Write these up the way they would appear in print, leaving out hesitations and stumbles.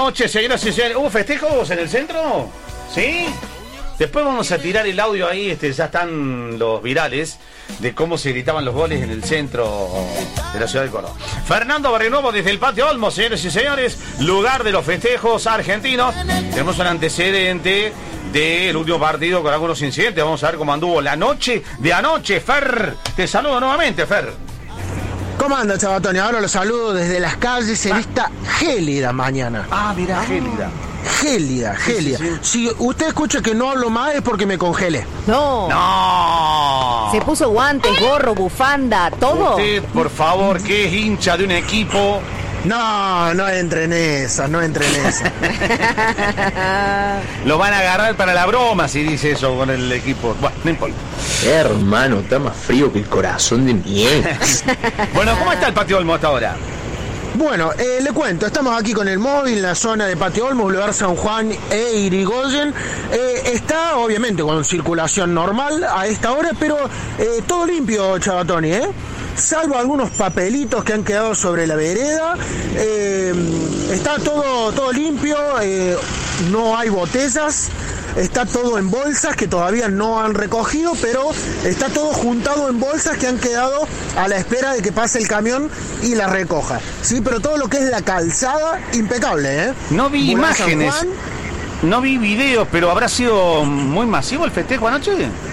noche, señoras y señores. ¿Hubo festejos en el centro? ¿Sí? Después vamos a tirar el audio ahí, ya están los virales de cómo se gritaban los goles en el centro de la ciudad de Córdoba. Fernando Barrionuevo desde el Patio Olmos, señores y señores, lugar de los festejos argentinos. Tenemos un antecedente del último partido con algunos incidentes. Vamos a ver cómo anduvo la noche de anoche. Fer, te saludo nuevamente, Fer. ¿Cómo anda, Chabatoni? Ahora los saludo desde las calles en esta gélida mañana. Mira, gélida. Gélida. Sí. Si usted escucha que no hablo más es porque me congelé. No. ¿Se puso guantes, gorro, bufanda, todo? Usted, por favor, que es hincha de un equipo. No entre en esa. Lo van a agarrar para la broma si dice eso con el equipo. Bueno, no importa. Hermano, está más frío que el corazón de miel. Bueno, ¿cómo está el Patio Olmos hasta ahora? Bueno, le cuento, estamos aquí con el móvil en la zona de Patio Olmos, Boulevard San Juan e Irigoyen. Está obviamente con circulación normal a esta hora, pero todo limpio, Chabatoni, salvo algunos papelitos que han quedado sobre la vereda. Está todo limpio, no hay botellas. Está todo en bolsas que todavía no han recogido, pero está todo juntado en bolsas que han quedado a la espera de que pase el camión y las recoja. Sí, pero todo lo que es la calzada, impecable, No vi imágenes, no vi videos, pero ¿habrá sido muy masivo el festejo anoche?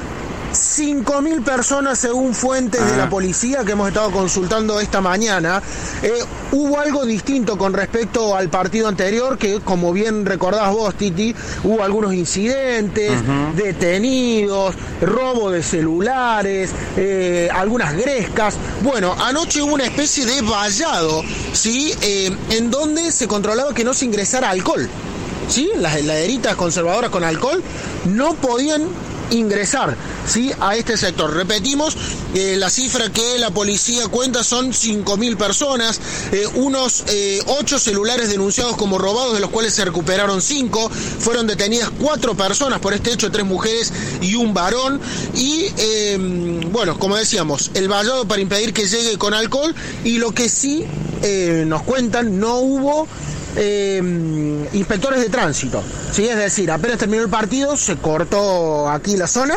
5.000 personas según fuentes de la policía que hemos estado consultando esta mañana. Hubo algo distinto con respecto al partido anterior, que como bien recordás vos, Titi, hubo algunos incidentes, detenidos, robo de celulares, algunas grescas. Bueno, anoche hubo una especie de vallado, ¿sí? En donde se controlaba que no se ingresara alcohol, ¿sí? Las heladeritas conservadoras con alcohol no podían ingresar, ¿sí?, a este sector. Repetimos, la cifra que la policía cuenta son 5.000 personas, unos 8 celulares denunciados como robados, de los cuales se recuperaron 5, fueron detenidas 4 personas por este hecho, 3 mujeres y un varón, y bueno, como decíamos, el vallado para impedir que llegue con alcohol, y lo que sí nos cuentan, no hubo inspectores de tránsito, ¿sí? Es decir, apenas terminó el partido se cortó aquí la zona,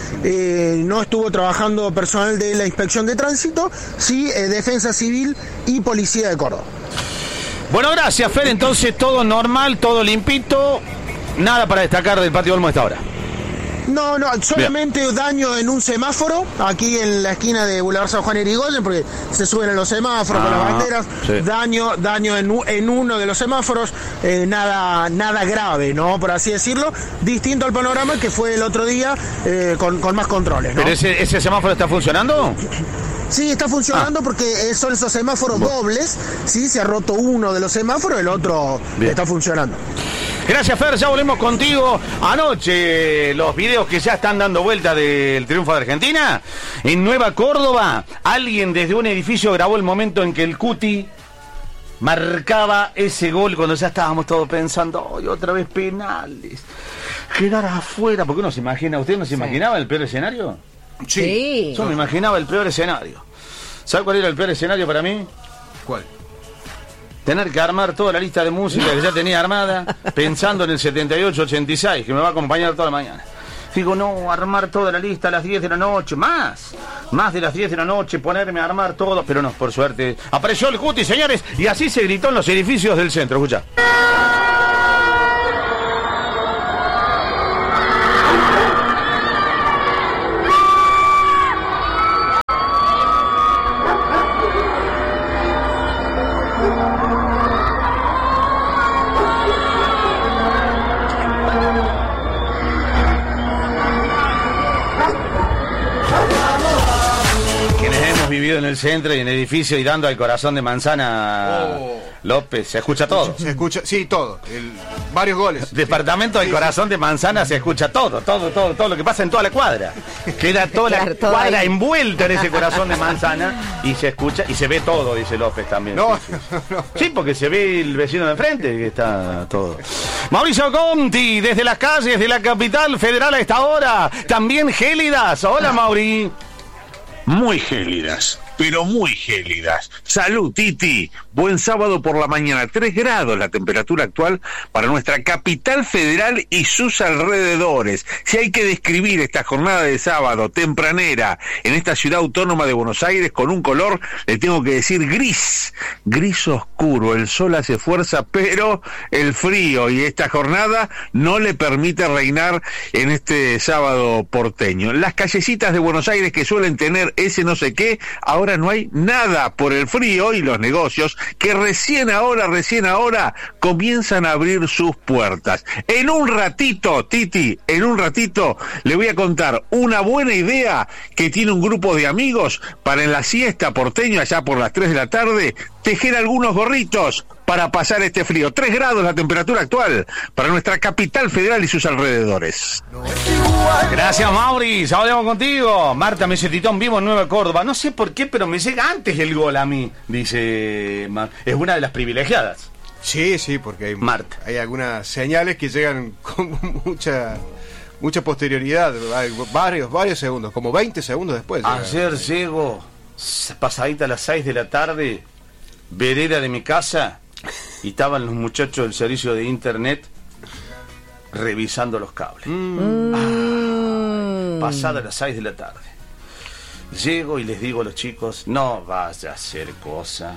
no estuvo trabajando personal de la inspección de tránsito, sí, Defensa Civil y Policía de Córdoba. Bueno, gracias, Fer. Entonces todo normal, todo limpito, nada para destacar del Patio Olmos hasta ahora. No, solamente bien. Daño en un semáforo, aquí en la esquina de Boulevard San Juan y Irigoyen, porque se suben a los semáforos con las banderas, sí. Daño en uno de los semáforos, nada grave, ¿no? Por así decirlo, distinto al panorama que fue el otro día, con más controles, ¿no? ¿Pero ese semáforo está funcionando? Sí, está funcionando porque son esos semáforos dobles, sí, se ha roto uno de los semáforos, el otro bien. Está funcionando. Gracias, Fer, ya volvemos contigo. Anoche, los videos que ya están dando vuelta del triunfo de Argentina. En Nueva Córdoba, alguien desde un edificio grabó el momento en que el Cuti marcaba ese gol cuando ya estábamos todos pensando, otra vez penales, quedar afuera, porque uno se imagina, ¿usted no se imaginaba el peor escenario? Sí. Yo me imaginaba el peor escenario. ¿Sabe cuál era el peor escenario para mí? ¿Cuál? Tener que armar toda la lista de música que ya tenía armada, pensando en el 78-86, que me va a acompañar toda la mañana. Digo, no, armar toda la lista a las 10 de la noche, más de las 10 de la noche, ponerme a armar todo, pero no, por suerte, apareció el Cuti, señores, y así se gritó en los edificios del centro, escucha. En el centro y en el edificio y dando al corazón de manzana, López, se escucha todo. Se escucha, sí, todo. Varios goles. Departamento del corazón de manzana, se escucha todo lo que pasa en toda la cuadra. Queda toda la cuadra envuelta en ese corazón de manzana y se escucha y se ve todo, dice López también. No. Sí, porque se ve el vecino de enfrente que está todo. Mauricio Conti, desde las calles de la capital federal a esta hora, también gélidas. Hola, Mauri. Muy gélidas. pero muy gélidas. Salud, Titi. Buen sábado por la mañana. 3 grados la temperatura actual para nuestra capital federal y sus alrededores. Si hay que describir esta jornada de sábado tempranera en esta ciudad autónoma de Buenos Aires con un color, le tengo que decir gris oscuro. El sol hace fuerza, pero el frío y esta jornada no le permite reinar en este sábado porteño. Las callecitas de Buenos Aires que suelen tener ese no sé qué, ahora no hay nada por el frío y los negocios que recién ahora comienzan a abrir sus puertas. En un ratito, Titi, le voy a contar una buena idea que tiene un grupo de amigos para en la siesta porteño, allá por las 3 de la tarde, tejer algunos gorritos para pasar este frío. 3 grados la temperatura actual para nuestra capital federal y sus alrededores. Gracias, Mauri. Ya hablamos contigo. Marta me dice Titón vivo en Nueva Córdoba. No sé por qué, pero me llega antes el gol a mí. Dice, es una de las privilegiadas. Sí, porque Marta. Hay algunas señales que llegan con mucha posterioridad. Hay varios segundos, como 20 segundos después. Ayer llego, pasadita a las 6 de la tarde, vereda de mi casa, y estaban los muchachos del servicio de internet revisando los cables. Pasada las 6 de la tarde. Llego y les digo a los chicos, no vaya a hacer cosa.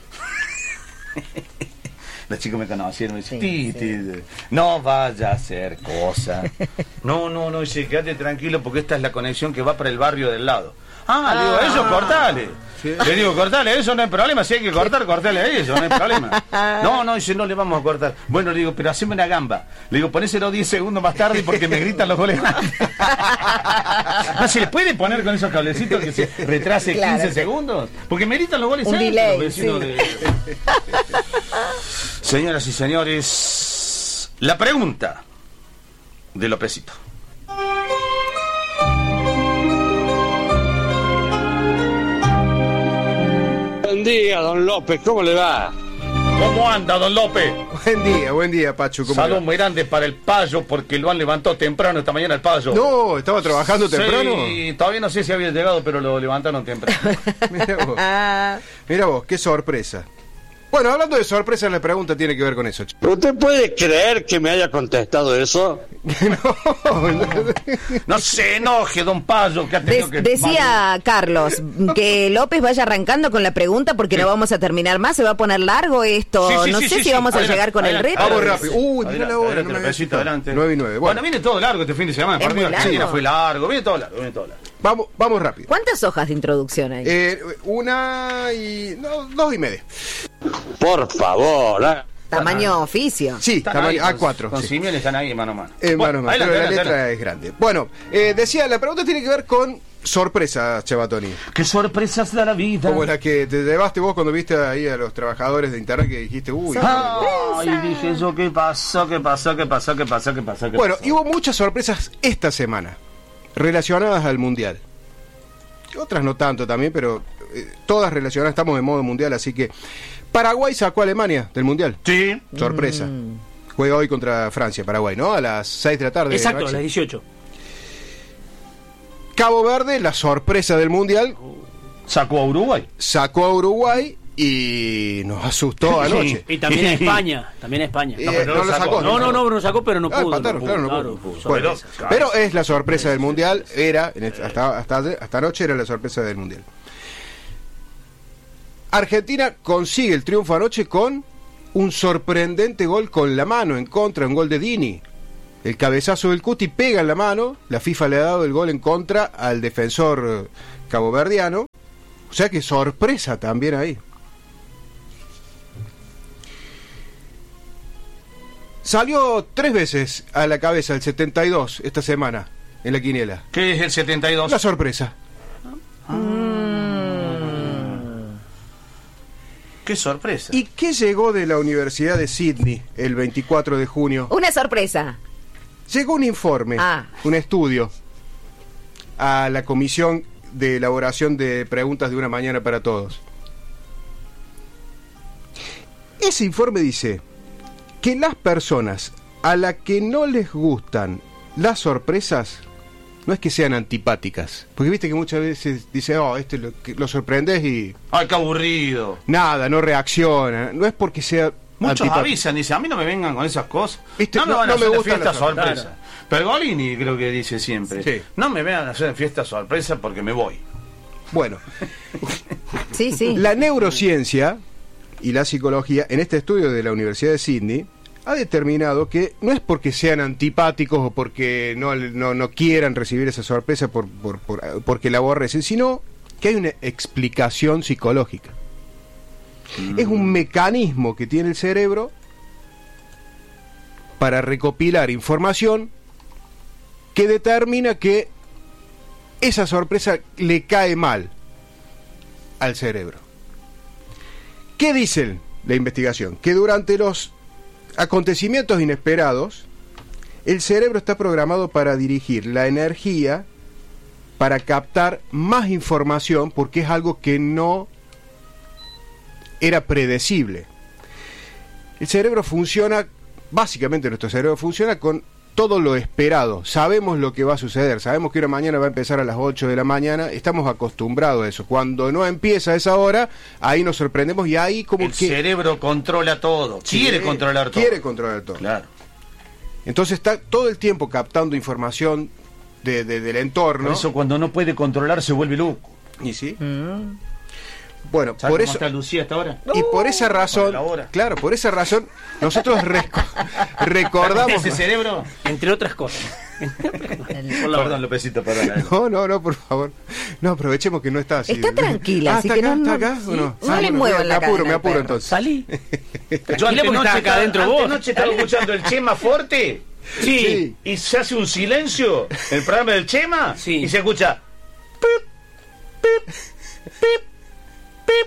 Los chicos me conocieron y me dicen, no vaya a hacer cosa. No, dice, quédate tranquilo porque esta es la conexión que va para el barrio del lado. Le digo, eso cortale. Sí. Le digo, cortale, eso no hay problema. Si hay que cortar, cortale a eso, no hay problema. No, dice, no le vamos a cortar. Bueno, le digo, pero haceme una gamba. Le digo, ponéselo 10 segundos más tarde porque me gritan los goles. No, ¿se le puede poner con esos cablecitos que se retrase 15 segundos? Porque me gritan los goles. Un delay, los vecinos de... Señoras y señores, la pregunta de Lópezito. Buen día, don López, ¿cómo le va? ¿Cómo anda, don López? Buen día, Pacho. Saludos muy grandes para el Payo, porque lo han levantado temprano esta mañana el Payo. No, estaba trabajando temprano. Sí, todavía no sé si había llegado, pero lo levantaron temprano. Mira vos, qué sorpresa. Bueno, hablando de sorpresa, la pregunta tiene que ver con eso. ¿Usted puede creer que me haya contestado eso? No se enoje, don Payo. Que ha tenido que... Decía Carlos que López vaya arrancando con la pregunta porque no vamos a terminar más. Se va a poner largo esto. No sé si vamos a llegar con el reto. Vamos rápido. Mira la hora. 9:09. Bueno, viene todo largo este fin de semana. El partido de Argentina fue largo. Viene todo largo. Vamos rápido. ¿Cuántas hojas de introducción hay? 2:30. Por favor. Tamaño oficio. Sí, tamaño A4. Con Simeone están ahí mano a mano. Mano a mano, pero la letra es grande. Bueno, decía, la pregunta tiene que ver con sorpresas, Chavatoni. ¿Qué sorpresas da la vida? Como la que te llevaste vos cuando viste ahí a los trabajadores de internet que dijiste, dije yo, ¿qué pasó? Bueno, y hubo muchas sorpresas esta semana relacionadas al Mundial. Otras no tanto también, pero todas relacionadas, estamos en modo mundial, así que Paraguay sacó a Alemania del Mundial. Sí. Sorpresa. Juega hoy contra Francia, Paraguay, ¿no? A las 6 de la tarde. Exacto, a las 18. Cabo Verde, la sorpresa del Mundial. Sacó a Uruguay y nos asustó anoche. Y también a España. No lo sacó. No lo sacó, pero no pudo. No pudo. Pero es la sorpresa del Mundial. Hasta anoche era la sorpresa del Mundial. Argentina consigue el triunfo anoche con un sorprendente gol con la mano en contra, un gol de Dini. El cabezazo del Cuti pega en la mano, la FIFA le ha dado el gol en contra al defensor caboverdiano. O sea que sorpresa también ahí. Salió 3 veces a la cabeza el 72 esta semana en la quiniela. ¿Qué es el 72? La sorpresa. ¡Qué sorpresa! ¿Y qué llegó de la Universidad de Sydney el 24 de junio? Una sorpresa. Llegó un informe, un estudio, a la Comisión de Elaboración de Preguntas de una Mañana para Todos. Ese informe dice que las personas a las que no les gustan las sorpresas no es que sean antipáticas, porque viste que muchas veces dice, lo sorprendes y... ¡Ay, qué aburrido! Nada, no reacciona. No es porque sea muchos avisan, dicen, a mí no me vengan con esas cosas. ¿Viste? No me van a hacer fiesta sorpresa. Claro. Pergolini creo que dice siempre, sí. No me vengan a hacer fiesta sorpresa porque me voy. Bueno, sí. La neurociencia y la psicología, en este estudio de la Universidad de Sydney, ha determinado que no es porque sean antipáticos o porque no quieran recibir esa sorpresa porque la aborrecen, sino que hay una explicación psicológica. Es un mecanismo que tiene el cerebro para recopilar información que determina que esa sorpresa le cae mal al cerebro. ¿Qué dice la investigación? Que durante los acontecimientos inesperados, el cerebro está programado para dirigir la energía para captar más información porque es algo que no era predecible. El cerebro funciona, básicamente nuestro cerebro funciona con todo lo esperado. Sabemos lo que va a suceder, sabemos que una mañana va a empezar a las 8 de la mañana, estamos acostumbrados a eso. Cuando no empieza a esa hora, ahí nos sorprendemos y ahí como el cerebro controla todo, quiere controlar todo. Quiere controlar todo. Claro. Entonces está todo el tiempo captando información del entorno. Por eso cuando no puede controlar se vuelve loco. ¿Y sí? Bueno, ¿sabes por cómo eso está Lucía hasta ahora? Y por esa razón, claro, por esa razón nosotros recordamos ese cerebro, entre otras cosas. Perdón, Lópezito, perdón. No, por favor. No, aprovechemos que no está así. Está tranquila, así está que acá, no, ¿está acá? sí, ¿O no le muevan la cadena. Me apuro entonces. Salí. Yo anoche acá adentro vos. Anoche estaba escuchando el Chema Forte. Sí. Y se hace un silencio el programa del Chema. Sí. Y se escucha pip, pip, pip, pip,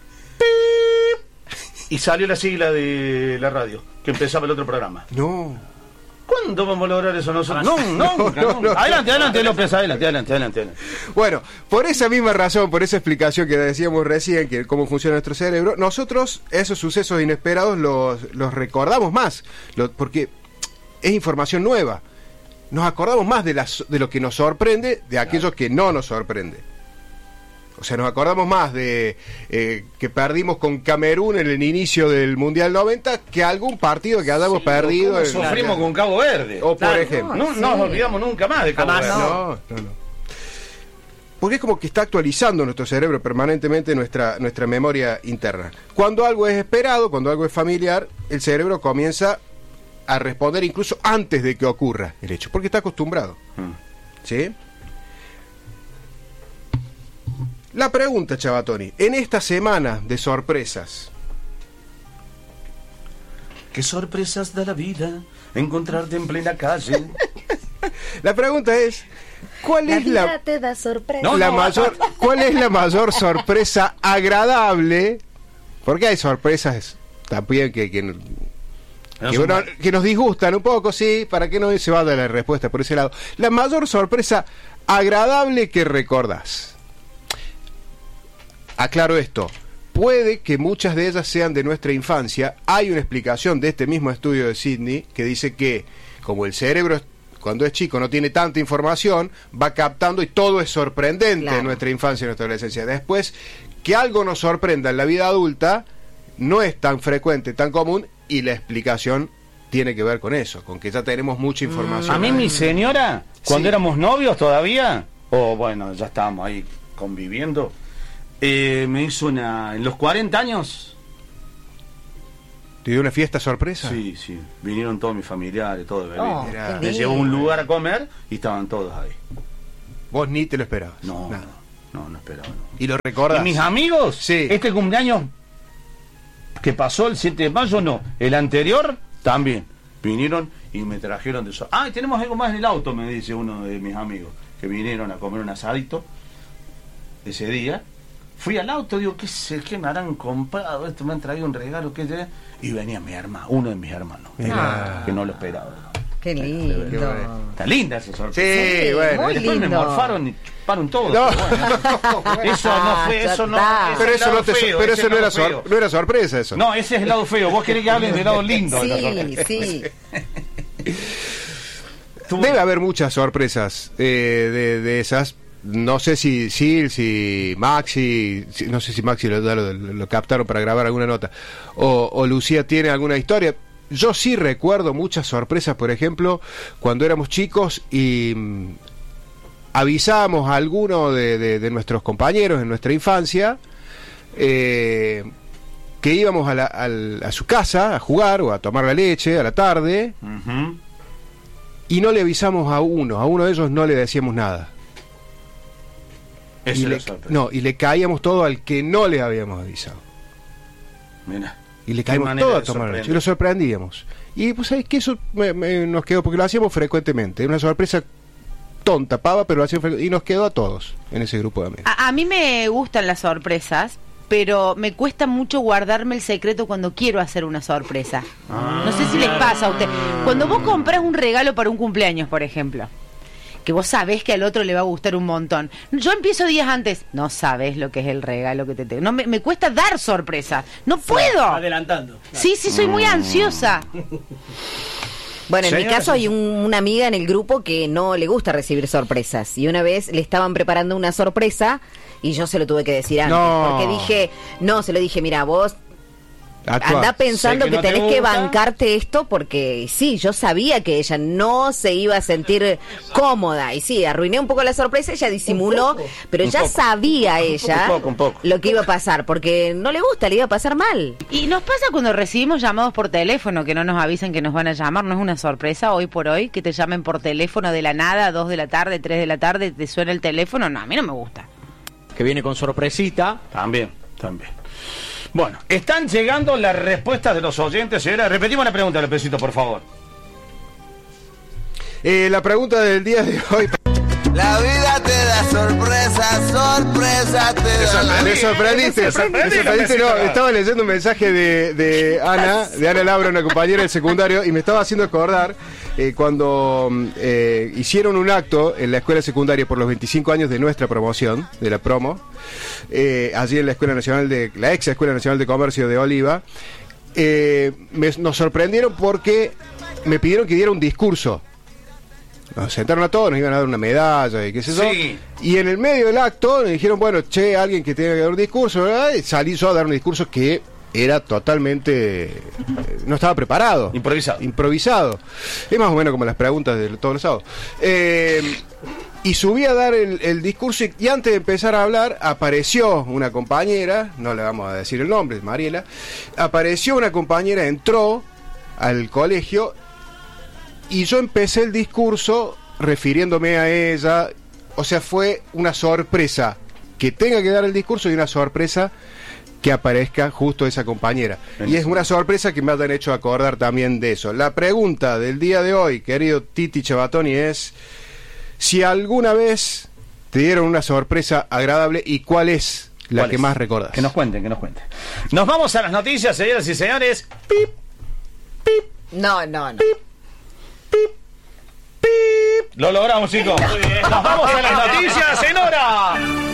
pip. Y salió la sigla de la radio que empezaba el otro programa. No. ¿Cuándo vamos a lograr eso nosotros? No. Adelante, López, adelante. Bueno, por esa misma razón, por esa explicación que decíamos recién, que cómo funciona nuestro cerebro, nosotros esos sucesos inesperados los recordamos más, porque es información nueva. Nos acordamos más de lo que nos sorprende de aquello que no nos sorprende. O sea, nos acordamos más de que perdimos con Camerún en el inicio del Mundial 90 que algún partido que hayamos perdido. Sufrimos con Cabo Verde. O por ejemplo. No nos olvidamos nunca más de Cabo Verde. No. Porque es como que está actualizando nuestro cerebro permanentemente nuestra memoria interna. Cuando algo es esperado, cuando algo es familiar, el cerebro comienza a responder incluso antes de que ocurra el hecho, porque está acostumbrado. ¿Sí? La pregunta, Chavatoni, en esta semana de sorpresas. ¿Qué sorpresas da la vida encontrarte en plena calle? La pregunta es, ¿cuál es la te da sorpresa? ¿Cuál es la mayor sorpresa agradable? Porque hay sorpresas también que nos disgustan un poco, sí, para que no se vaya la respuesta por ese lado. La mayor sorpresa agradable que recordás. Aclaro esto, puede que muchas de ellas sean de nuestra infancia. Hay una explicación de este mismo estudio de Sydney que dice que como el cerebro cuando es chico no tiene tanta información, va captando y todo es sorprendente en nuestra infancia y nuestra adolescencia. Después, que algo nos sorprenda en la vida adulta no es tan frecuente, tan común, y la explicación tiene que ver con eso, con que ya tenemos mucha información. A mí mi señora, cuando éramos novios todavía, bueno, ya estábamos ahí conviviendo, me hizo en los 40 años. ¿Te dio una fiesta sorpresa? Sí, vinieron todos mis familiares, todo de Belén. Me llevó a un lugar a comer y estaban todos ahí. ¿Vos ni te lo esperabas? No esperaba. No. ¿Y lo recordás? ¿Y mis amigos? Sí. Este cumpleaños que pasó el 7 de mayo, no. El anterior, también. Vinieron y me trajeron de eso. Tenemos algo más en el auto, me dice uno de mis amigos, que vinieron a comer un asadito ese día. Fui al auto, digo, ¿qué me habrán comprado? Me han traído un regalo, y venía uno de mis hermanos, que no lo esperaba. Qué lindo. Está linda esa sorpresa. Sí, bueno. Muy Después lindo. me morfaron y chuparon todo. No. Eso no fue, eso no. Pero eso no era sorpresa, eso. No, ese es el lado feo. Vos querés que hablen del lado lindo. Sí. Debe haber muchas sorpresas de esas. No sé si Maxi, no sé si Maxi lo captaron para grabar alguna nota, o Lucía tiene alguna historia. Yo sí recuerdo muchas sorpresas, por ejemplo, cuando éramos chicos y avisábamos a alguno de nuestros compañeros en nuestra infancia que íbamos a su casa a jugar o a tomar la leche a la tarde, y no le avisamos a uno de ellos, no le decíamos nada. Y le caíamos todo al que no le habíamos avisado. Mira. Y le caímos todo a tomar la leche y lo sorprendíamos. Y pues sabes que eso nos quedó, porque lo hacíamos frecuentemente. Una sorpresa tonta, pava, pero lo hacíamos frecuentemente. Y nos quedó a todos en ese grupo de amigos. A mí me gustan las sorpresas, pero me cuesta mucho guardarme el secreto cuando quiero hacer una sorpresa. No sé si les pasa a usted. Cuando vos compras un regalo para un cumpleaños, por ejemplo, que vos sabés que al otro le va a gustar un montón. Yo empiezo días antes, no sabés lo que es el regalo que te... No, me cuesta dar sorpresas. No puedo. Adelantando. Claro. Sí, soy muy ansiosa. Bueno, en mi caso hay una amiga en el grupo que no le gusta recibir sorpresas. Y una vez le estaban preparando una sorpresa y yo se lo tuve que decir antes. Porque se lo dije, mira, vos andá pensando que tenés que bancarte esto, porque sí, yo sabía que ella no se iba a sentir cómoda. Y sí, arruiné un poco la sorpresa, ella disimuló, pero ya sabía ella lo que iba a pasar, porque no le gusta, le iba a pasar mal. Y nos pasa cuando recibimos llamados por teléfono, que no nos avisen que nos van a llamar. No es una sorpresa hoy por hoy que te llamen por teléfono de la nada, 2 de la tarde, 3 de la tarde, te suena el teléfono. No, a mí no me gusta. Que viene con sorpresita. También. Bueno, están llegando las respuestas de los oyentes, señora. Repetimos la pregunta, Lopecito, por favor. La pregunta del día de hoy. La vida te da sorpresa te da. Me sorprendiste. No, estaba leyendo un mensaje de Ana Laura, una compañera del secundario, y me estaba haciendo acordar cuando hicieron un acto en la escuela secundaria por los 25 años de nuestra promoción, de la promo, allí en la la ex Escuela Nacional de Comercio de Oliva. Nos sorprendieron porque me pidieron que diera un discurso. Nos sentaron a todos, nos iban a dar una medalla y qué sé yo. Sí. Y en el medio del acto me dijeron, bueno, alguien que tenga que dar un discurso, ¿verdad? Y salí yo a dar un discurso que era totalmente... no estaba preparado. Improvisado. Es más o menos como las preguntas de todos los sábados. Y subí a dar el discurso y antes de empezar a hablar apareció una compañera, no le vamos a decir el nombre, Mariela, apareció una compañera, entró al colegio y yo empecé el discurso refiriéndome a ella. O sea, fue una sorpresa que tenga que dar el discurso y una sorpresa que aparezca justo esa compañera. Y es una sorpresa que me han hecho acordar también de eso. La pregunta del día de hoy, querido Titi Chabatoni, es si alguna vez te dieron una sorpresa agradable y cuál es la que más recordás. Que nos cuenten. Nos vamos a las noticias, señoras y señores. Pip, pip. No. Pip, pip, pip. Lo logramos, chicos. Nos vamos a las noticias en hora.